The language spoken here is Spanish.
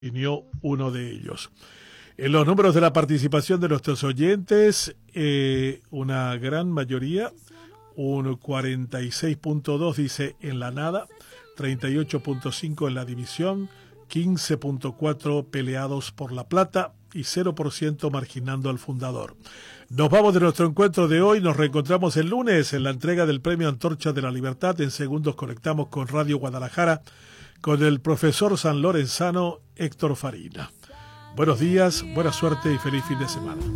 definió uno de ellos. En los números de la participación de nuestros oyentes, una gran mayoría, un 46.2 dice en la nada, 38.5 en la división, 15.4 peleados por la plata y 0% marginando al fundador. Nos vamos de nuestro encuentro de hoy, nos reencontramos el lunes en la entrega del Premio Antorcha de la Libertad. En segundos conectamos con Radio Guadalajara con el profesor sanlorenzano Héctor Farina. Buenos días, buena suerte y feliz fin de semana.